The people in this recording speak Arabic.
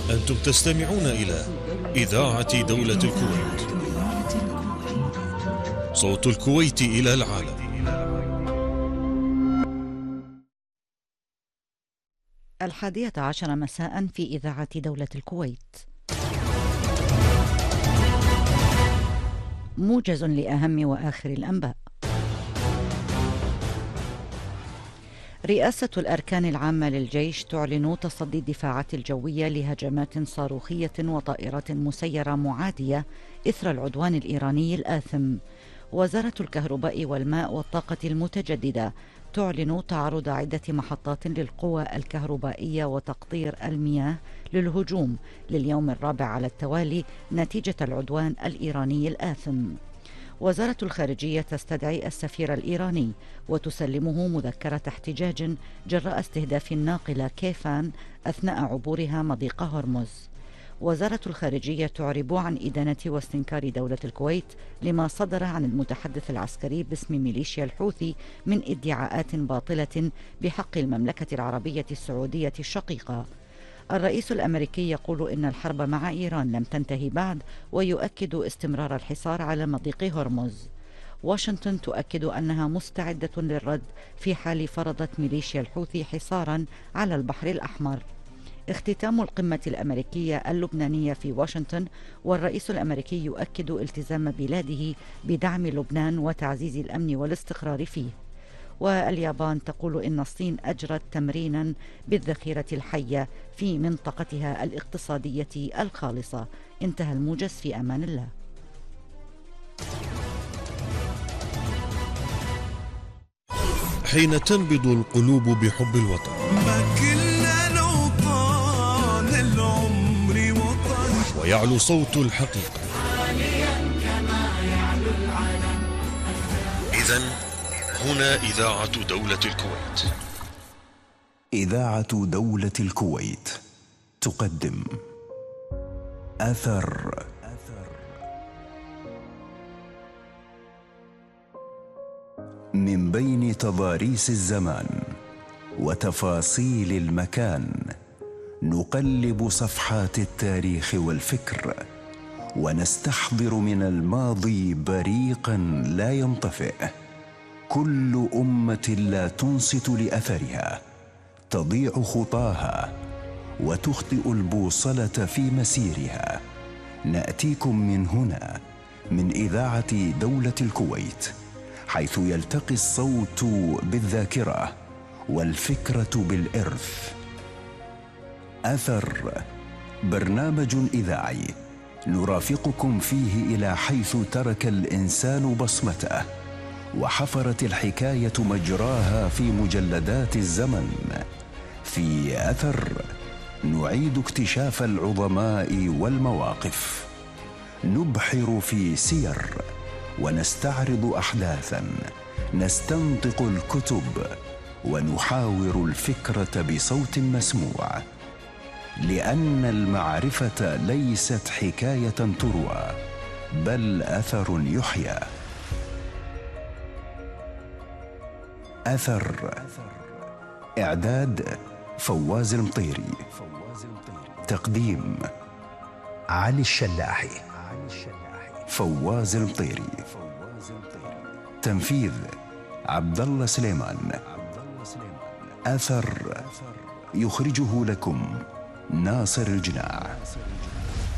أنتم تستمعون إلى إذاعة دولة الكويت، صوت الكويت إلى العالم. 11:00 مساء في إذاعة دولة الكويت. موجز لأهم وآخر الأنباء. رئاسة الأركان العامة للجيش تعلن تصدي الدفاعات الجوية لهجمات صاروخية وطائرات مسيرة معادية إثر العدوان الإيراني الآثم. وزارة الكهرباء والماء والطاقة المتجددة تعلن تعرض عدة محطات للقوى الكهربائية وتقطير المياه للهجوم لليوم الرابع على التوالي نتيجة العدوان الإيراني الآثم. وزارة الخارجية تستدعي السفير الإيراني وتسلمه مذكرة احتجاج جراء استهداف الناقلة كيفان أثناء عبورها مضيق هرمز. وزارة الخارجية تعرب عن إدانة واستنكار دولة الكويت لما صدر عن المتحدث العسكري باسم ميليشيا الحوثي من ادعاءات باطلة بحق المملكة العربية السعودية الشقيقة. الرئيس الأمريكي يقول إن الحرب مع إيران لم تنتهي بعد، ويؤكد استمرار الحصار على مضيق هرمز. واشنطن تؤكد أنها مستعدة للرد في حال فرضت ميليشيا الحوثي حصارا على البحر الأحمر. اختتام القمة الأمريكية اللبنانية في واشنطن، والرئيس الأمريكي يؤكد التزام بلاده بدعم لبنان وتعزيز الأمن والاستقرار فيه. واليابان تقول إن الصين أجرت تمرينا بالذخيرة الحية في منطقتها الاقتصادية الخالصة. انتهى الموجز، في أمان الله. حين تنبض القلوب بحب الوطن، ما كنا نوطن العمر وطن، ويعلو صوت الحقيقة كما يعلو العلم. إذن هنا إذاعة دولة الكويت. إذاعة دولة الكويت تقدم أثر. من بين تضاريس الزمان وتفاصيل المكان نقلب صفحات التاريخ والفكر، ونستحضر من الماضي بريقا لا ينطفئ. كل أمة لا تنصت لأثرها تضيع خطاها وتخطئ البوصلة في مسيرها. نأتيكم من هنا، من إذاعة دولة الكويت، حيث يلتقي الصوت بالذاكرة والفكرة بالإرث. أثر، برنامج إذاعي نرافقكم فيه إلى حيث ترك الإنسان بصمته، وحفرت الحكاية مجراها في مجلدات الزمن. في أثر نعيد اكتشاف العظماء والمواقف، نبحر في سير ونستعرض أحداثا، نستنطق الكتب ونحاور الفكرة بصوت مسموع، لأن المعرفة ليست حكاية تروى، بل أثر يحيى. أثر، إعداد فواز المطيري، تقديم علي الشلاحي، فواز المطيري، تنفيذ عبد الله سليمان. أثر يخرجه لكم ناصر الجناع.